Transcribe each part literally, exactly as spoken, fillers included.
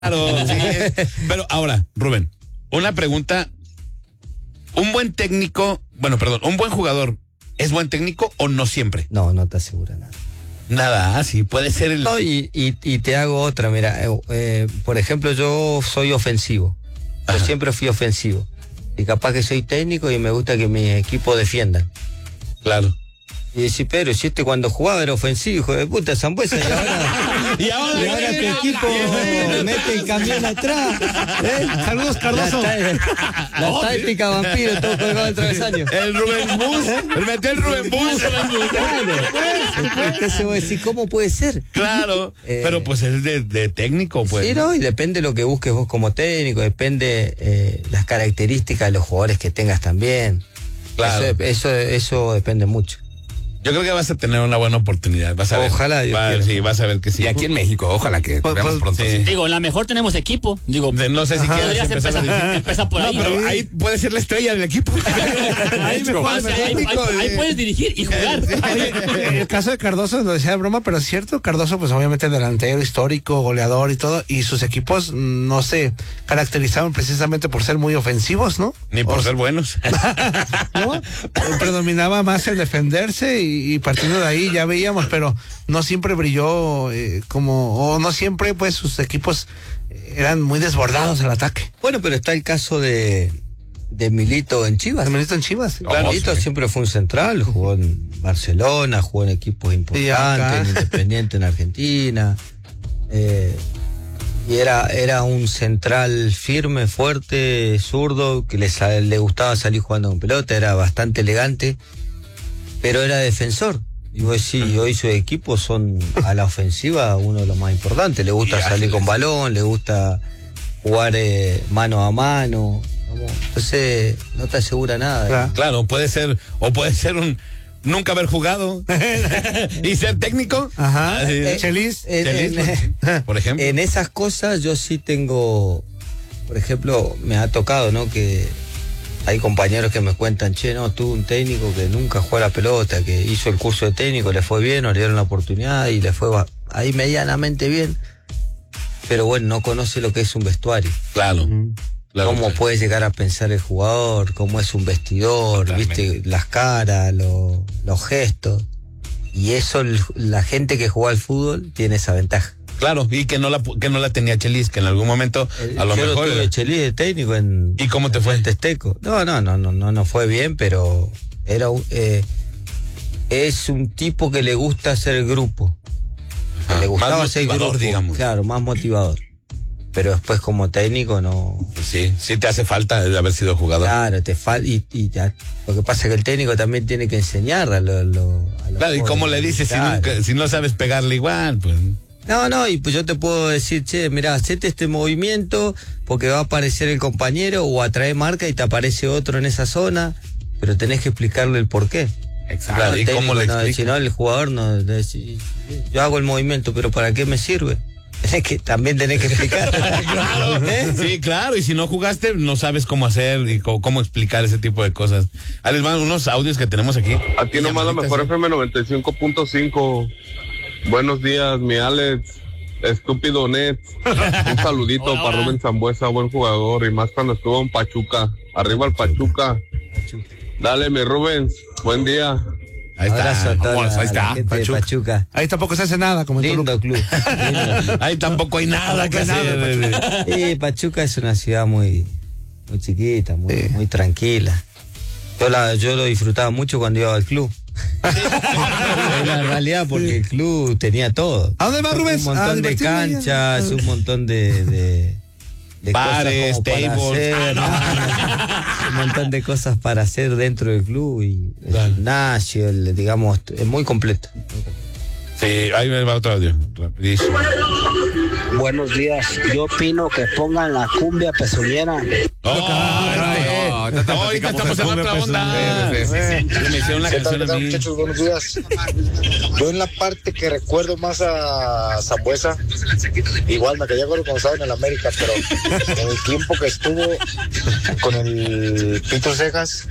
Claro, sí. Pero ahora, Rubén, una pregunta. ¿Un buen técnico, bueno, perdón, un buen jugador, es buen técnico o no siempre? No, no te asegura nada. Nada, ah, sí, puede ser el... No, y, y, y te hago otra, mira, eh, eh, por ejemplo, yo soy ofensivo. Yo Ajá. siempre fui ofensivo. Y capaz que soy técnico y me gusta que mi equipo defiendan. Claro. Y decís, pero si este cuando jugaba era ofensivo, hijo de puta, Sambuesa, y ahora, Y ahora, y ahora tu equipo mete el camión atrás. ¿eh? Saludos, Cardoso. La, tá- la táctica vampiro, todo colgado del travesaño. El Rubén Bus, él metió el Rubén Bus. Claro. Entonces vos decís, ¿cómo puede ser? Claro, Eh, pero pues es de, de técnico, pues. Sí, no, y depende de lo que busques vos como técnico, depende eh, las características de los jugadores que tengas también. Claro. Eso, eso, eso depende mucho. Yo creo que vas a tener una buena oportunidad, vas a ver. Ojalá, Dios Va- quiera. sí, vas a ver que sí. Y aquí en México, ojalá que Pues, veamos pues, pronto. sí. sí. Digo, en la mejor tenemos equipo. Digo, De- no sé si quieres podrías empezar empezar, a- empezar por No, ahí. pero ¿no? ahí puede ser la estrella del equipo. Ahí me Ah, juega sí, el ahí, ahí- técnico, ahí eh. puedes dirigir y jugar. Oye, el caso de Cardoso lo decía de broma, pero es cierto, Cardoso pues obviamente delantero histórico, goleador y todo, y sus equipos no se caracterizaban precisamente por ser muy ofensivos, ¿no? Ni por O- ser buenos. ¿no? Predominaba más el defenderse y, y partiendo de ahí ya veíamos, pero no siempre brilló eh, como, o no siempre pues sus equipos eran muy desbordados al ataque. Bueno, pero está el caso de, de Milito en Chivas. Milito en Chivas. Claro, Milito sí. siempre fue un central, jugó en Barcelona, jugó en equipos importantes, acá. en Independiente en Argentina. Eh, y era, era un central firme, fuerte, zurdo, que le, sa- le gustaba salir jugando con pelota, era bastante elegante, pero era defensor. Y vos decís, hoy sus equipos son a la ofensiva uno de los más importantes. Le gusta Y salir ágiles. con balón, le gusta jugar eh, mano a mano. ¿Cómo? Entonces, no te asegura nada. Claro. Claro, puede ser, o puede ser un nunca haber jugado y ser técnico. Ajá. Así, Eh, Chelis. En, Chelis, en- por ejemplo. en esas cosas yo sí tengo, por ejemplo, me ha tocado, ¿no? Que hay compañeros que me cuentan, che, no, tuve un técnico que nunca jugó a la pelota, que hizo el curso de técnico, le fue bien, o le dieron la oportunidad y le fue ba- ahí medianamente bien, pero bueno, no conoce lo que es un vestuario. Claro. claro Cómo claro. puede llegar a pensar el jugador, cómo es un vestidor, Totalmente. viste, las caras, lo- los gestos. Y eso, el- la gente que juega al fútbol tiene esa ventaja. Claro, y que no la pu- que no la tenía Chelis, que en algún momento a lo Yo mejor tuve era- Chelis de técnico en. ¿Y cómo te en fue? Fuentes Teco. No, no, no, no, no, no fue bien, pero era un- eh, es un tipo que le gusta hacer grupo. Que Ah, le gustaba más hacer motivador, grupo, digamos. claro, más motivador. Pero después como técnico no. Sí, sí te hace falta de haber sido jugador. Claro, te falta y, y ya- lo que pasa es que el técnico también tiene que enseñar a los. Lo, a los Claro, y cómo le jóvenes. dices si, Claro. nunca- si no sabes pegarle igual, pues. No, no, y pues yo te puedo decir, che, mirá, hacete este movimiento porque va a aparecer el compañero o atrae marca y te aparece otro en esa zona, pero tenés que explicarle el porqué. Claro, El ¿y cómo técnico le no, explicas? si no, el jugador no, no es- yo hago el movimiento, pero ¿para qué me sirve? Tenés que, también tenés que explicar. Claro, ¿Eh? sí, claro, y si no jugaste, no sabes cómo hacer y cómo, cómo explicar ese tipo de cosas. Ahí les van unos audios que tenemos aquí. Aquí nomás la mejor F M noventa y cinco punto cinco. Buenos días, mi Alex, estúpido Net. Un saludito Hola, para hola. Rubén Zambuesa, buen jugador, y más cuando estuvo en Pachuca. Arriba el Pachuca. Dale, mi Rubens, buen día. Ahí Abrazo a está. toda Vamos, la, ahí la está. gente de Pachuca. Pachuca. Ahí tampoco se hace nada, como en Lindo Toluca. club. Lindo club. Ahí tampoco hay nada que hacer. Sí, Pachuca es una ciudad muy, muy chiquita, muy, Sí. muy tranquila. Yo, la, yo lo disfrutaba mucho cuando iba al club. Es la realidad, porque el club tenía todo. ¿A dónde va, Rubén? Un A montón de divertirme. canchas, un montón de, de, de Bares, cosas como para tables. hacer, ¿no? Un montón de cosas para hacer dentro del club y el Claro. gimnasio, el, digamos, es muy completo. Sí, ahí va otro audio. Rapidísimo. Buenos días. Yo opino que pongan la cumbia pezuñera. Oh, no, este, ahorita ahorita estamos en platicamos otra de onda. cumbia, sí, sí, Sí, me hicieron una ¿Qué tal, canción qué a tal, mí. muchachos? Buenos días. Yo en la parte que recuerdo más a Zambuesa, igual me quedé acuerdo cuando estaba en el América, pero en el tiempo que estuvo con el Pito Cejas,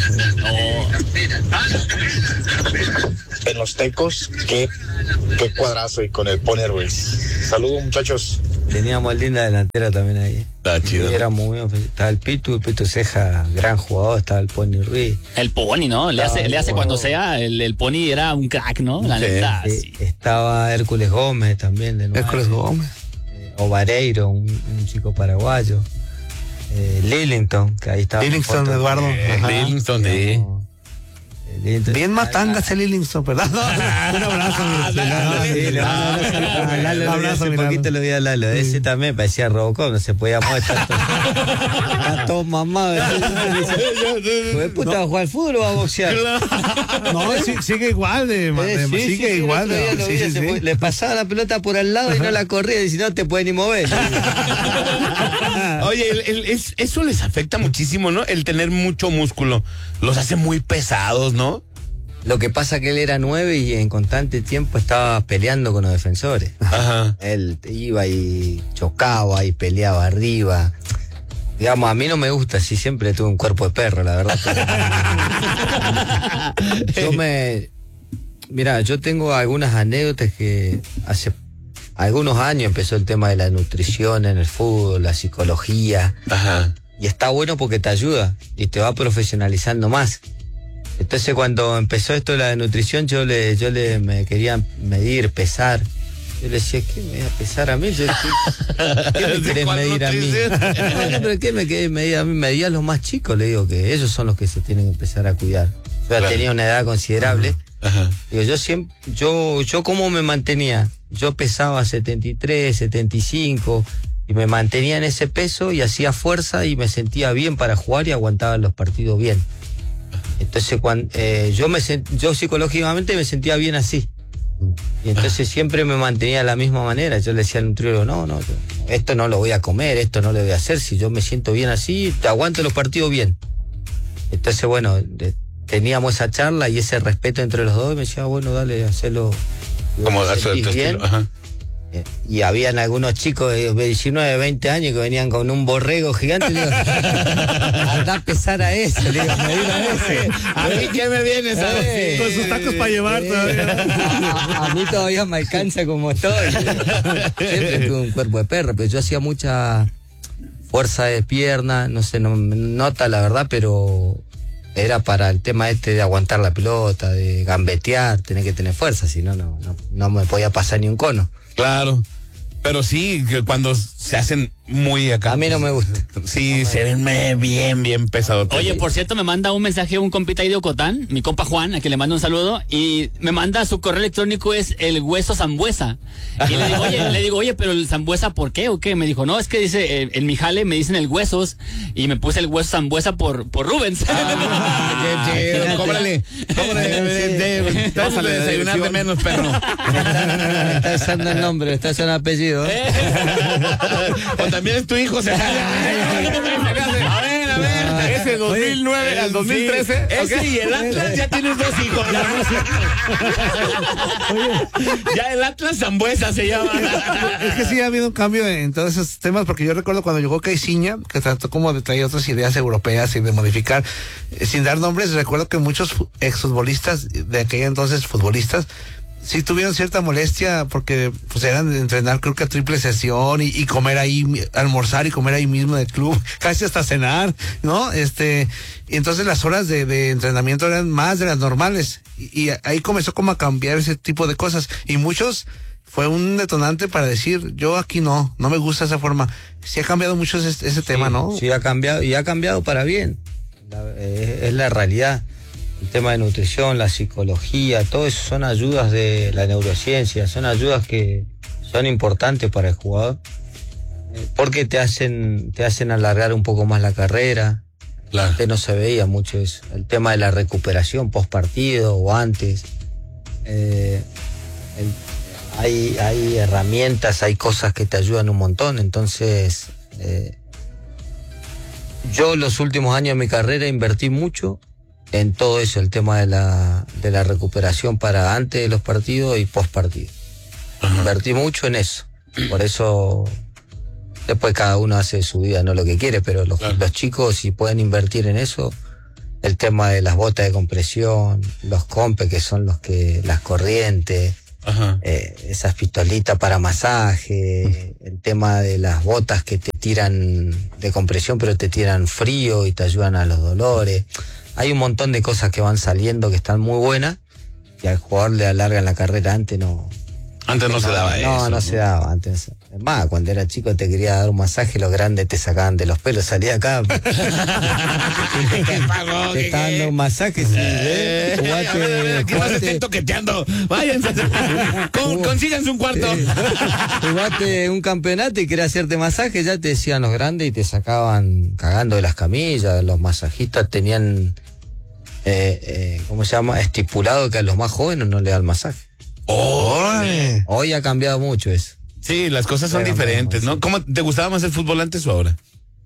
en los Tecos, qué, qué cuadrazo, y con el Pony Ruiz. Saludos, muchachos. Teníamos linda delantera también ahí. Está chido. Y era muy bien. Estaba el Pitu, el Pitu Ceja, gran jugador, estaba el Pony Ruiz. El Pony, ¿no? Le hace, le hace cuando sea, el, el Pony era un crack, ¿no? La Sí. neta, Sí, sí. Estaba Hércules Gómez también de nuevo. Hércules Gómez. Eh, Ovareiro, un, un chico paraguayo. Eh, Lillington, que ahí estaba. Livingston, Foto- Eduardo. Eh, Ajá. Livingston, sí. digamos, eh, Lillington. Bien matanga ese Livingston, ¿verdad? No, un abrazo, mi Lalo. Sí, le mando un abrazo a Lalo, Un abrazo, hace mi Lalo. poquito lo vi a Lalo. Ese también parecía Robocop, no se podía mover tanto. Está todo mamado. Pues puta, ¿va a jugar al fútbol o va a boxear? No, sí, sigue igual de, ma- Eh, de- sí, sí, sigue sí, el igual otro de, día lo sí, vi, sí, se sí. fue- le pasaba la pelota por al lado y no la corría, y si no te puede ni mover. Oye, el- el- es- eso les afecta muchísimo, ¿no? El tener mucho músculo. Los hace muy pesados, ¿no? Lo que pasa que él era nueve y en constante tiempo estaba peleando con los defensores. Ajá. Él iba y chocaba y peleaba arriba. Digamos, a mí no me gusta, sí, siempre tuve un cuerpo de perro, la verdad. pero- yo me... Mira, yo tengo algunas anécdotas que hace algunos años empezó el tema de la nutrición en el fútbol, la psicología, Ajá. y está bueno porque te ayuda y te va profesionalizando más. Entonces cuando empezó esto de la nutrición, yo le, yo le me quería medir, pesar. Yo le decía, ¿qué me voy a pesar a mí? Yo, ¿qué, ¿qué me querés ¿Cuál medir a mí? nutrición? No, no, pero ¿qué me querés medir a mí? Medí a los más chicos, le digo que ellos son los que se tienen que empezar a cuidar. Yo ya Claro. tenía una edad considerable. Ajá. Digo, yo siempre, yo, yo cómo me mantenía, yo pesaba setenta y tres, setenta y cinco y me mantenía en ese peso y hacía fuerza y me sentía bien para jugar y aguantaba los partidos bien. Entonces cuando eh, yo me sent- yo psicológicamente me sentía bien así. Y entonces siempre me mantenía de la misma manera. Yo le decía al nutriólogo, no, no, yo- esto no lo voy a comer, esto no lo voy a hacer, si yo me siento bien así, te aguanto los partidos bien. Entonces, bueno, de- teníamos esa charla y ese respeto entre los dos y me decía, bueno, dale, hacelo. Como ¿Te darse de sentís tu bien? estilo. Ajá. Eh, Y habían algunos chicos de diecinueve, veinte años que venían con un borrego gigante. Y le digo, anda a pesar a ese, le digo, medir a ese. ¿A mí qué me vienes a Eh, decir? Con sus tacos para llevar eh, todavía. A, a mí todavía me alcanza como estoy. Siempre tuve un cuerpo de perro, pero yo hacía mucha fuerza de pierna, no sé, no me nota la verdad, pero era para el tema este de aguantar la pelota, de gambetear, tener que tener fuerza, si no, no, no, no me podía pasar ni un cono. Claro. Pero sí, que cuando se hacen muy acá. A mí no me gusta. Sí, se ven me- bien, bien pesados. Oye, por cierto, me manda un mensaje un compita ahí de Ocotán, mi compa Juan, a quien le mando un saludo, y me manda su correo electrónico, es el hueso Zambuesa. Y le digo, oye, le digo, oye, pero el Zambuesa, ¿por qué o qué? Me dijo, no, es que dice, eh, en mi jale me dicen el huesos, y me puse el hueso Zambuesa por, por Rubens. Ah, qué chido. Cóbrale. Cóbrale. de- de- de- Vamos a desayunar de menos, perro. Me está usando el nombre, me está usando el apellido. ¿eh? O también es tu hijo. Se... A ver, a ver. Ese dos mil nueve al dos mil trece. Ese y el Atlas ya tienes dos hijos. Ya el Atlas Zambuesa se llama. Es que sí ha habido un cambio en todos esos temas, porque yo recuerdo cuando llegó Caixinha, que trató como de traer otras ideas europeas y de modificar, eh, sin dar nombres, recuerdo que muchos fu- exfutbolistas de aquella entonces, futbolistas, sí tuvieron cierta molestia porque pues eran de entrenar creo que a triple sesión y, y comer ahí, mi- almorzar y comer ahí mismo en el club, casi hasta cenar, ¿no? Este, y entonces las horas de, de entrenamiento eran más de las normales y, y ahí comenzó como a cambiar ese tipo de cosas y muchos fue un detonante para decir, yo aquí no, no me gusta esa forma. Sí ha cambiado mucho ese, ese tema, ¿no? Sí, ha cambiado, y ha cambiado para bien. La- eh, es la realidad. El tema de nutrición, la psicología, todo eso son ayudas de la neurociencia, son ayudas que son importantes para el jugador, eh, porque te hacen, te hacen alargar un poco más la carrera. Claro. Antes no se veía mucho eso. El tema de la recuperación post partido o antes. Eh, el- hay, hay herramientas, hay cosas que te ayudan un montón. Entonces, eh, yo los últimos años de mi carrera invertí mucho en todo eso, el tema de la, de la recuperación para antes de los partidos y post partido. Invertí mucho en eso. Por eso después cada uno hace su vida, no lo que quiere, pero los, Claro. los chicos si pueden invertir en eso, el tema de las botas de compresión, los compes que son los que, las corrientes, Ajá. Eh, esas pistolitas para masaje, el tema de las botas que te tiran de compresión pero te tiran frío y te ayudan a los dolores. Hay un montón de cosas que van saliendo que están muy buenas y al jugador le alargan la carrera. Antes no. Antes no, no se daba no, eso. No, no se daba antes. Es más, cuando era chico te quería dar un masaje, los grandes te sacaban de los pelos, salía acá. ¿Qué pagó? Te está dando un masaje, sí, ¿eh? Jugate, ¿Qué más estén toqueteando? Váyanse. Con, consíganse un cuarto. Jugaste un campeonato y querías hacerte masaje, ya te decían los grandes y te sacaban cagando de las camillas. Los masajistas tenían, eh, eh, ¿cómo se llama? Estipulado que a los más jóvenes no le dan masaje. ¡Oye! Hoy ha cambiado mucho eso. Sí, las cosas son Pero diferentes, no, ¿no? sí. ¿Cómo te gustaba más el fútbol antes o ahora?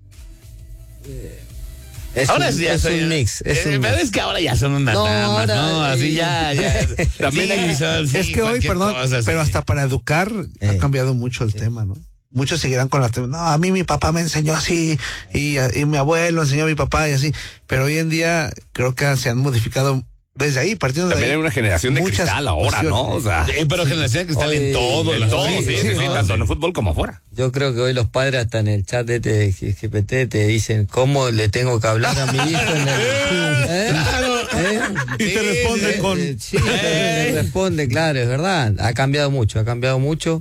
Es ahora un, sí ya es soy- un mix. Es eh, un pero mix. es que ahora ya son unas No, damas, ahora, ¿no? Así eh, ya, ya. También Sí, hay son, sí, es que hoy, cualquier perdón, cosa, pero sí. hasta para educar ha Eh. cambiado mucho el tema, ¿no? Muchos seguirán con la... No, a mí mi papá me enseñó así, y, y mi abuelo enseñó a mi papá y así, pero hoy en día creo que se han modificado desde ahí, partiendo de También ahí. hay una generación de muchas cristal ahora, ¿no? O sea, Sí, pero generación de cristal en Oye, todo, en todo. sí, sí, sí, sí, no, tanto en sí. el fútbol como afuera. Yo creo que hoy los padres hasta en el chat de, este de G P T te dicen cómo le tengo que hablar a mi hijo en el... ¿Eh? ¿Eh? Y te responde Eh, con... eh, sí, te responde, claro, es verdad. Ha cambiado mucho, ha cambiado mucho.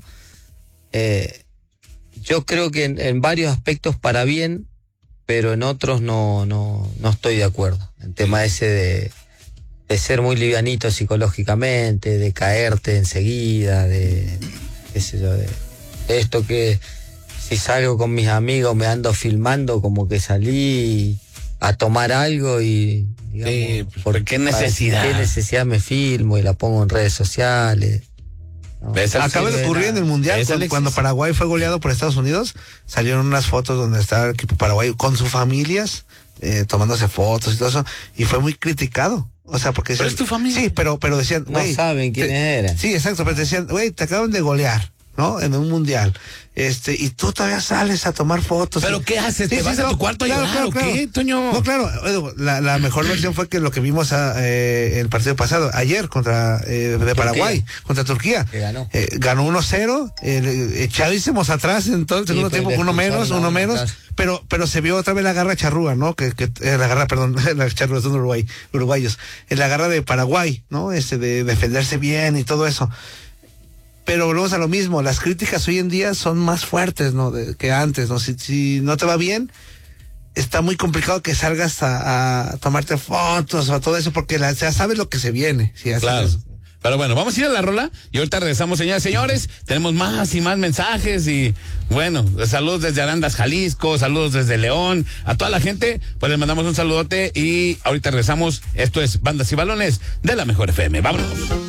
Eh, yo creo que en, en varios aspectos para bien, pero en otros no, no, no estoy de acuerdo. El tema ese de, de ser muy livianito psicológicamente, de caerte enseguida, de qué sé yo, de, de esto que si salgo con mis amigos me ando filmando como que salí a tomar algo y digamos, Sí, ¿por qué necesidad? ¿Qué necesidad me filmo y la pongo en redes sociales? No. ¿Ves? Acaba de ocurrir en el Mundial, Es cuando, Alexis. cuando Paraguay fue goleado por Estados Unidos, salieron unas fotos donde estaba el equipo paraguayo con sus familias, eh, tomándose fotos y todo eso, y fue muy criticado. O sea, porque... Pero decían- es tu familia. Sí, pero, pero decían... No "Güey, saben quiénes te- eran". Sí, exacto, pero te decían, güey, te acaban de golear, ¿no? En un Mundial. Este, y tú todavía sales a tomar fotos. ¿Pero qué haces? ¿Te vas a tu cuarto a llorar o qué, Toño? No, claro, Edu, la, la mejor versión fue que lo que vimos a, eh, el partido pasado, ayer contra eh, de Paraguay, contra Turquía. Que ganó. Eh, ganó uno cero, eh, echadísimos atrás en todo el Sí, segundo pero tiempo, le uno menos, expulsaron uno a menos, Claro. pero pero se vio otra vez la garra charrúa, ¿no? Que, que eh, la garra, perdón, la charrúa son Uruguay, uruguayos, eh, la garra de Paraguay, ¿no? Este de defenderse bien y todo eso. Pero volvemos a lo mismo, las críticas hoy en día son más fuertes, ¿no? De, que antes, ¿no? Si, si no te va bien, está muy complicado que salgas a, a tomarte fotos o todo eso, porque la, ya sabes lo que se viene. Si haces Claro. eso. Pero bueno, vamos a ir a la rola y ahorita regresamos, señoras y señores. Tenemos más y más mensajes y bueno, saludos desde Arandas, Jalisco, saludos desde León. A toda la gente, pues les mandamos un saludote y ahorita regresamos. Esto es Bandas y Balones de la Mejor F M. Vámonos.